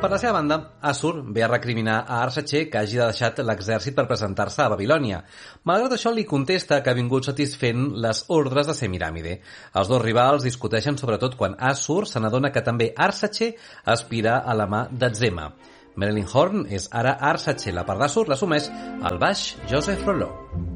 Per la seva banda, Assur ve a recriminar a Arsace que hagi deixat l'exèrcit per presentar-se a Babilònia. Malgrat això, li contesta que ha vingut satisfent les ordres de Semiràmide. Els dos rivals discuteixen sobretot quan Assur se n'adona que també Arsace aspira a la mà d'Adzema. Marilyn Horne és ara Arsace, la part d'Assur l'assumeix el baix Joseph Rollo.